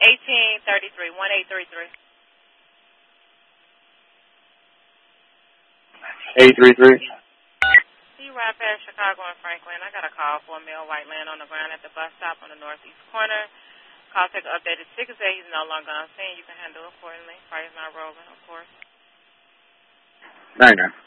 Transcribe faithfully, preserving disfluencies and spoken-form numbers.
eighteen thirty-three, one eight three three. eight three three. You ride past Chicago and Franklin. I got a call for a male white laying on the ground at the bus stop on the northeast corner. Call take an updated ticket say he's no longer on scene. You can handle accordingly. Price not rolling, of course. Niner.